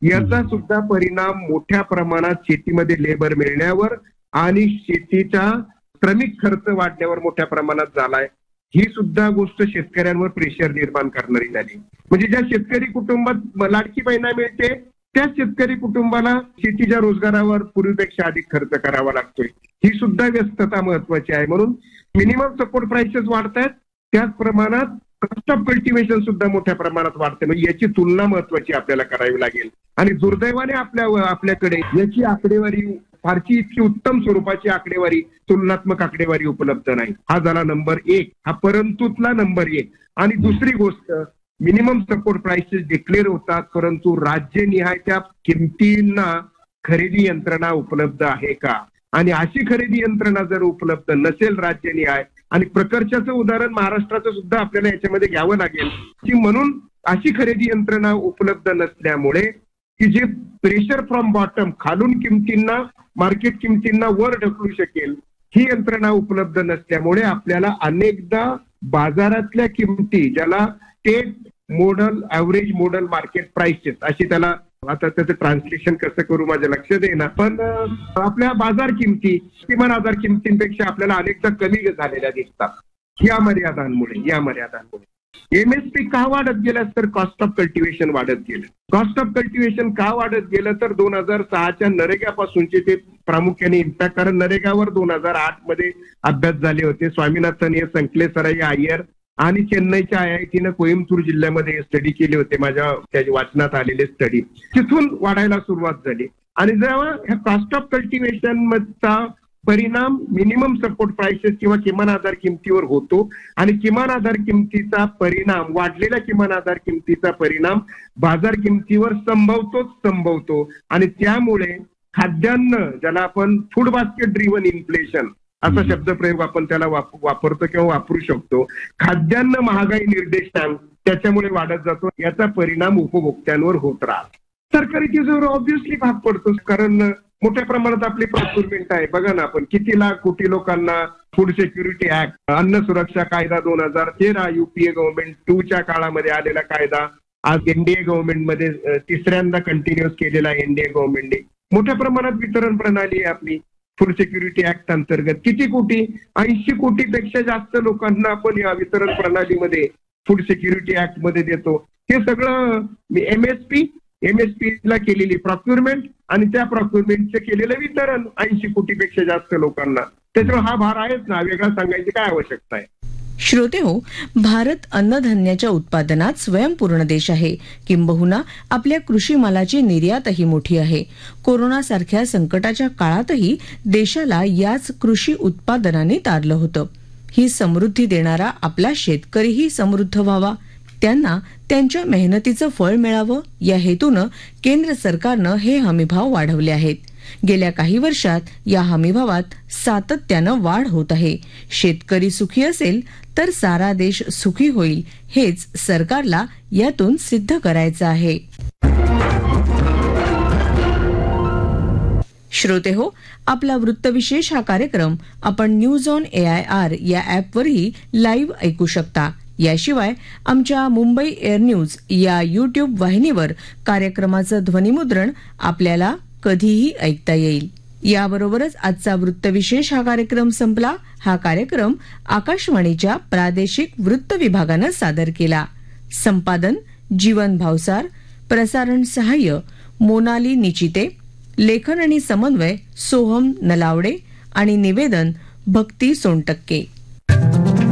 याचा सुद्धा परिणाम मोठ्या प्रमाणात शेतीमध्ये लेबर मिळण्यावर आणि शेतीचा श्रमिक खर्च वाढण्यावर मोठ्या प्रमाणात झालाय. ही सुद्धा गोष्ट शेतकऱ्यांवर प्रेशर निर्माण करणारी झाली. म्हणजे ज्या शेतकरी कुटुंबात लाडकी बहिणा मिळते त्या शेतकरी कुटुंबाला शेतीच्या रोजगारावर पूर्वीपेक्षा अधिक खर्च करावा लागतोय. ही सुद्धा व्यस्तता महत्वाची आहे. म्हणून मिनिमम सपोर्ट प्राइसेस वाढतायत, त्याच प्रमाणात कॉस्ट ऑफ कल्टिव्हेशन सुद्धा मोठ्या प्रमाणात वाढते. म्हणजे याची तुलना महत्वाची आपल्याला करावी लागेल. आणि दुर्दैवाने आपल्याकडे याची आकडेवारी फारशी इतकी उत्तम स्वरूपाची आकडेवारी, तुलनात्मक आकडेवारी उपलब्ध नाही. हा झाला नंबर 1, हा परंतुतला नंबर 1. आणि दुसरी गोष्ट, मिनिमम सपोर्ट प्राइसेस डिक्लेअर होतात, परंतु राज्यनिहाय त्या किमतींना खरेदी यंत्रणा उपलब्ध आहे का? आणि अशी खरेदी यंत्रणा जर उपलब्ध नसेल राज्यनिहाय, आणि प्रकर्षाचं उदाहरण महाराष्ट्राचं सुद्धा आपल्याला याच्यामध्ये घ्यावं लागेल की म्हणून अशी खरेदी यंत्रणा उपलब्ध नसल्यामुळे की जे प्रेशर फ्रॉम बॉटम, खालून किमतींना, मार्केट किमतींना वर ढकलू शकेल, ही यंत्रणा उपलब्ध नसल्यामुळे आपल्याला अनेकदा बाजारातल्या किमती, ज्याला state model average model market prices अशी त्याला, आता त्याचं ट्रान्सलेशन कसं करू माझ्या लक्षात येईना, पण आपल्या बाजार किमती किमान आधार किमतींपेक्षा आपल्याला अनेकदा कमी झालेल्या दिसतात या मर्यादांमुळे. एमएसपी का वाढत गेलं तर कॉस्ट ऑफ कल्टिव्हेशन वाढत गेलं. कॉस्ट ऑफ कल्टिव्हेशन का वाढत गेलं तर 2006च्या नरेगापासूनचे ते प्रामुख्याने इम्पॅक्ट, कारण नरेगावर 2008 मध्ये अभ्यास झाले होते. स्वामीनाथन, संकलेसराई अय्यर आणि चेन्नईच्या आयआयटीनं कोइंबतूर जिल्ह्यामध्ये स्टडी केले होते, माझ्या त्याच्या वाचनात आलेले स्टडी. तिथून वाढायला सुरुवात झाली. आणि जेव्हा ह्या कॉस्ट ऑफ कल्टिव्हेशन चा परिणाम मिनिमम सपोर्ट प्राइसेस किंवा किमान आधार किमतीवर होतो आणि किमान आधार किमतीचा परिणाम, वाढलेल्या किमान आधार किमतीचा परिणाम बाजार किमतीवर संभवतो आणि त्यामुळे खाद्यान्न, ज्याला आपण फूड बास्केट ड्रिव्हन इन्फ्लेशन असा शब्दप्रयोग आपण त्याला वापरतो किंवा वापरू शकतो, खाद्यान्न महागाई निर्देशांक त्याच्यामुळे वाढत जातो. याचा परिणाम उपभोक्त्यांवर होत राहतो. सरकारी तिजोरीवर ऑब्व्हियसली भाग पडतो, कारण मोठ्या प्रमाणात आपली प्रोक्युरमेंट आहे. बघा ना, आपण किती लाख कोटी लोकांना फूड सिक्युरिटी ऍक्ट, अन्न सुरक्षा कायदा 2013, युपीए गव्हर्नमेंट 2च्या काळामध्ये आलेला कायदा, आज एनडीए गव्हर्नमेंटमध्ये तिसऱ्यांदा कंटिन्युअस केलेला एनडीए गव्हर्नमेंटने, मोठ्या प्रमाणात वितरण प्रणाली आहे आपली. फूड सिक्युरिटी ऍक्ट अंतर्गत किती कोटी, 80 कोटीपेक्षा जास्त लोकांना आपण या वितरण प्रणालीमध्ये फूड सिक्युरिटी ऍक्ट मध्ये देतो. हे सगळं एमएसपीला केलेली प्रोक्युरमेंट आणि त्या प्रोक्युरमेंटचं केलेलं वितरण 80 कोटीपेक्षा जास्त लोकांना. त्याच्यामुळे हा भार आहेच ना, वेगळा सांगायची काय आवश्यकता आहे. श्रोते हो, भारत अन्नधान्याच्या उत्पादनात स्वयंपूर्ण देश आहे. किंबहुना आपल्या कृषी मालाची निर्यातही मोठी आहे. कोरोनासारख्या संकटाच्या काळातही देशाला याच कृषी उत्पादनाने तारलं होतं. ही समृद्धी देणारा आपला शेतकरीही समृद्ध व्हावा, त्यांना त्यांच्या मेहनतीचं फळ मिळावं, या हेतूनं केंद्र सरकारनं हे हमीभाव वाढवले आहेत. गेल्या काही वर्षात या हमीभावात सातत्यानं वाढ होत आहे. शेतकरी सुखी असेल तर सारा देश सुखी होईल, हेच सरकारला यातून सिद्ध करायचं आहे. श्रोते हो, आपला वृत्तविशेष हा कार्यक्रम आपण न्यूज ऑन AIR या ॲपवरही लाईव्ह ऐकू शकता. याशिवाय आमच्या मुंबई एअर न्यूज या YouTube वाहिनीवर कार्यक्रमाचं ध्वनिमुद्रण आपल्याला कधीही ऐकता येईल. याबरोबरच आजचा वृत्तविशेष हा कार्यक्रम संपला. हा कार्यक्रम आकाशवाणीच्या प्रादेशिक वृत्त विभागानं सादर केला. संपादन जीवन भावसार, प्रसारण सहाय्य मोनाली निचिते, लेखन आणि समन्वय सोहम नलावडे आणि निवेदन भक्ती सोनटक्के.